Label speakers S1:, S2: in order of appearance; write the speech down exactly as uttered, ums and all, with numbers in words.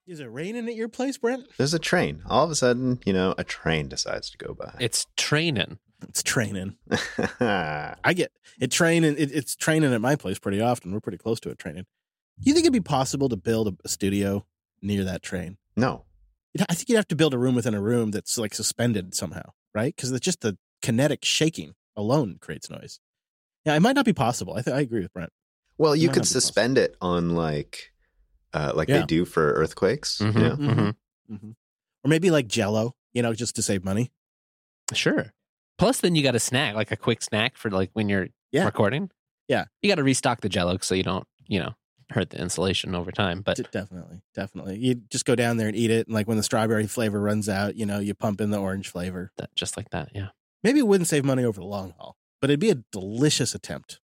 S1: Is it raining at your place, Brent?
S2: There's a train. All of a sudden, you know, a train decides to go by.
S3: It's training.
S1: It's training. I get it training. It, it's training at my place pretty often. We're pretty close to it training. Do you think it'd be possible to build a, a studio near that train?
S2: No.
S1: I think you'd have to build a room within a room that's like suspended somehow, right? Because it's just the kinetic shaking alone creates noise. Yeah, it might not be possible. I th- I agree with Brent.
S2: Well, you
S1: might
S2: could
S1: not be
S2: suspend it on like, uh, like
S1: Yeah.
S2: they do for earthquakes.
S3: Mhm,
S2: You know?
S3: mhm.
S1: Mm-hmm. Or maybe like Jell-O, you know, just to save money.
S3: Sure. Plus, then you got a snack, like a quick snack for like when you're
S1: Yeah.
S3: recording.
S1: Yeah.
S3: You got to restock the Jell-O so you don't, you know, hurt the insulation over time. But
S1: D- definitely, definitely. You just go down there and eat it, and like when the strawberry flavor runs out, you know, you pump in the orange flavor.
S3: that, just like that, yeah.
S1: Maybe it wouldn't save money over the long haul, but it'd be a delicious attempt.